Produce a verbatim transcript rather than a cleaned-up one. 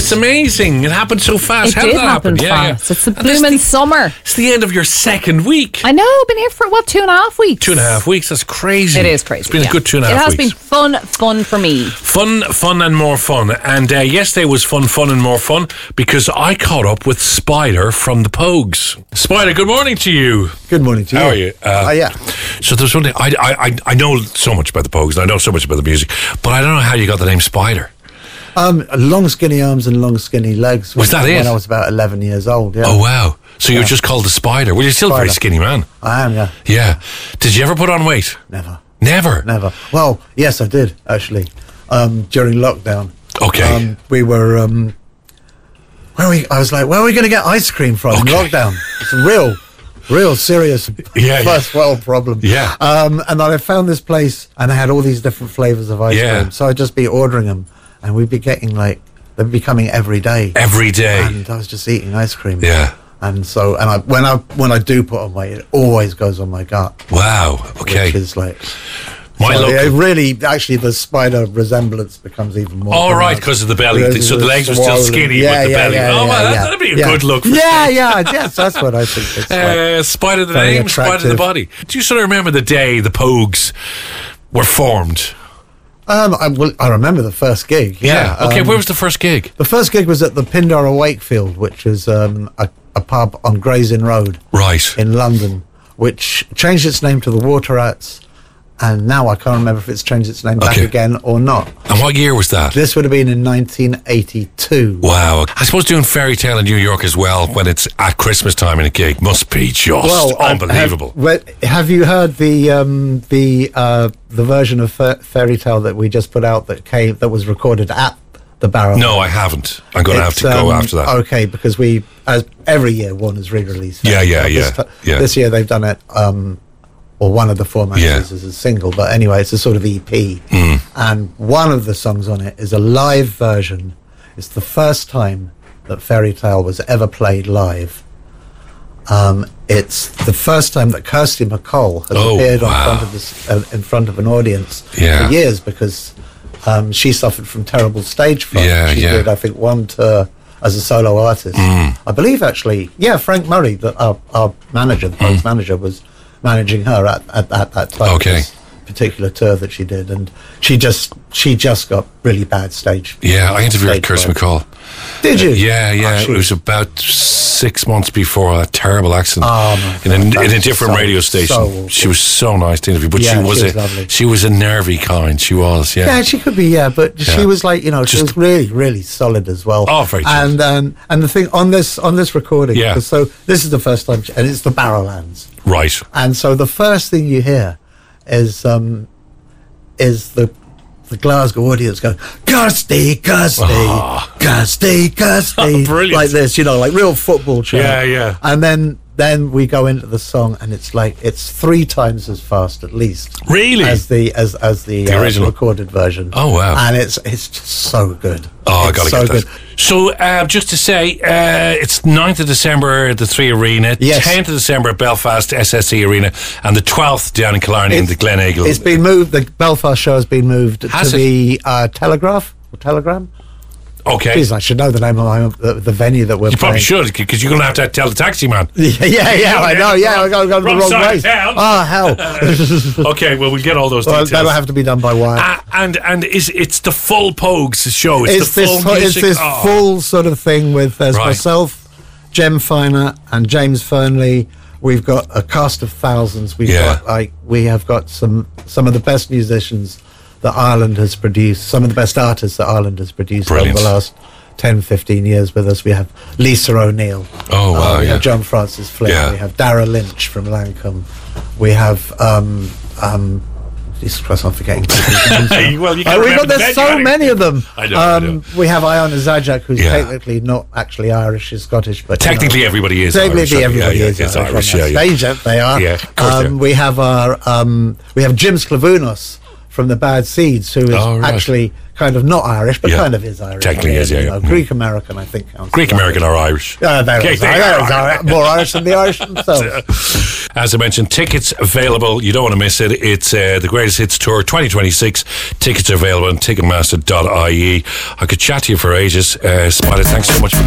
It's amazing. It happened so fast. It How did did that happen happen? Yeah, fast. yeah. It's the And this blooming the- summer. It's the end of your second week. I know. Been here for what two and a half weeks. Two and a half weeks. That's crazy. It is crazy. It's been yeah. a good two and a it half has weeks. been fun, fun for me. Fun, fun, and more fun. And uh, yesterday was fun, fun, and more fun because I caught up with Spider from the Pogues. Spider, good morning to you. Good morning to you. How are you? Uh, Uh, yeah. So there's one thing. I, I, I- I know so much about the Pogues, and I know so much about the music, but I don't know how you got the name Spider. Um, long skinny arms and long skinny legs. Was when, that it? When I was about eleven years old, yeah. Oh, wow. So you're just called the Spider. Well, you're still a very Spider. skinny man. I am, yeah. Yeah. Did you ever put on weight? Never. Never? Never. Well, yes, I did, actually. Um, during lockdown. Okay. Um, we were, um, where are we, I was like, where are we going to get ice cream from in Okay. lockdown? It's a real, real serious Yeah, first world problem. Yeah. Um, and then I found this place and they had all these different flavors of ice Yeah. cream. So I'd just be ordering them and we'd be getting like, they'd be coming every day. Every day. And I was just eating ice cream. Yeah. And so, and I when I when I do put on weight, it always goes on my gut. Wow. Okay. Which is like, My so look. it really, actually, the spider resemblance becomes even more. All right, pronounced. because of the belly. Because So of the legs were still swollen- skinny yeah, with the yeah, belly. Yeah, oh, yeah, well, yeah, that'd be a yeah. good look. For Yeah, yeah, yes, that's what I think. It's like, Uh, spider the very name, spider the attractive. body. Do you sort of remember the day the Pogues were formed? um, I, well, I remember the first gig. Yeah. Okay, um, where was the first gig? the first gig was at the Pindara Wakefield, which is um, a, a pub on Gray's Inn Road Right. in London, which changed its name to the Water Rats, and now I can't remember if it's changed its name back Okay. again or not. And what year was that? This would have been in nineteen eighty-two. Wow. I suppose doing Fairy Tale in New York as well when it's at Christmas time in a gig must be just Well, I- unbelievable. Have, well, have you heard the um, the uh, the version of Fa- Fairy Tale that we just put out that came that was recorded at the Barrel? no, I haven't. I'm going to have It's, to go um, after that. Okay, because we as every year one is re-released. Yeah, yeah, This yeah, ti- yeah. This year they've done it, um, or one of the formats Yeah. is as a single. But anyway, it's a sort of E P, Mm. and one of the songs on it is a live version. It's the first time that Fairy Tale was ever played live. Um, it's the first time that Kirsty MacColl has Oh, appeared on wow. front of this, uh, in front of an audience Yeah. for years because um, she suffered from terrible stage fright. Yeah, she yeah. did, I think, one tour as a solo artist. Mm. I believe, actually, yeah, Frank Murray, the, our, our manager, the Pogues manager, was managing her at, at, at that time. Mm. Okay. This particular tour that she did, and she just she just got really bad stage. Yeah, I interviewed stage Kirsty fright. MacColl. Did you? Yeah, yeah. Oh, she it was about six months before a terrible accident Oh, my in, a, God, in a that's different so- radio station. so awful. She was so nice to interview, but Yeah, she was she was a lovely. she was a nervy kind. She was, yeah. Yeah, she could be, yeah, but Yeah. she was like, you know, she Just- was really, really solid as well. Oh, very And um, and the thing on this on this recording, Yeah. so this is the first time, she, and it's the Barrowlands, Right. and so the first thing you hear is um is the the Glasgow audience going, Kirsty, Kirsty, Ah. Kirsty, Kirsty, Brilliant. like this, you know, like real football chant. Yeah, yeah. And then then we go into the song, and it's like it's three times as fast, at least. Really? As the as as the, The uh, original. recorded version. Oh, wow. And it's it's just so good. Oh, I It's got to so get that. good. So, uh, just to say, uh, it's ninth of December at the Three Arena, Yes. tenth of December at Belfast S S E Arena, and the twelfth down in Killarney in the Glen Eagle. It's been moved. The Belfast show has been moved Has to it? the uh, Telegraph or Telegram. Okay. Jeez, I should know the name of my, the, the venue that we're You probably playing. should, because you're going to have to tell the taxi man. Yeah, yeah, yeah, I know. Yeah, I got, got the Wrong wrong side way. of town. Oh hell! Okay, well, we'll get all those Well, details. that'll have to be done by wire. Uh, and and is it's the full Pogues show? It's, it's the full this, fu- it's music. this Oh. full sort of thing with there's Right. myself, Jem Finer, and James Fernley. We've got a cast of thousands. We've Yeah. got like we have got some some of the best musicians that Ireland has produced. Some of the best artists that Ireland has produced Brilliant. over the last ten, fifteen years with us. We have Lisa O'Neill. Oh, wow, Uh, we yeah. have John Francis Flynn. Yeah. We have Dara Lynch from Lancome. We have um, um, Jesus Christ, I'm forgetting people's names now. Well, you Uh, can't we've remember got the there's venue, so Alex. many of them. I know, I know. We have Iona Zajac, who's Yeah. technically not actually Irish, she's Scottish, but you know. Technically, everybody is Technically, Irish. everybody yeah, is yeah, it's Irish. Irish. on Yeah, that yeah. stage, uh, they are. Yeah, of course they um, are. we have our um, we have Jim Sklavounos from the Bad Seeds, who is Oh, right. actually kind of not Irish, but Yeah. kind of is Irish. Technically is, yeah, You yeah. know, Greek American, I think. counts Greek as American or Irish. Uh, there Okay, is, there there you is, are. Irish, more Irish than the Irish themselves. As I mentioned, tickets available. You don't want to miss it. It's uh, the Greatest Hits Tour twenty twenty-six. Tickets are available on ticketmaster dot I E. I could chat to you for ages. Uh, Spider, thanks so much for